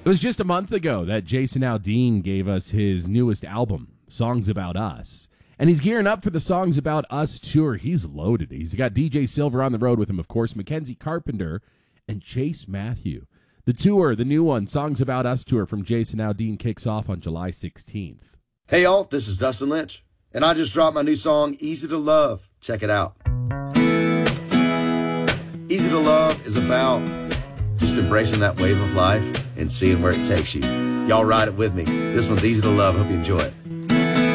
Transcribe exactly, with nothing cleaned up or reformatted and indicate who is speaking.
Speaker 1: It was just a month ago that Jason Aldean gave us his newest album, Songs About Us. And he's gearing up for the Songs About Us tour. He's loaded. He's got D J Silver on the road with him, of course, Mackenzie Carpenter, and Chase Matthew. The tour, the new one, Songs About Us tour from Jason Aldean, kicks off on July sixteenth.
Speaker 2: Hey, y'all, this is Dustin Lynch, and I just dropped my new song, Easy to Love. Check it out. Easy to Love is about just embracing that wave of life and seeing where it takes you. Y'all ride it with me. This one's easy to love. Hope you enjoy it.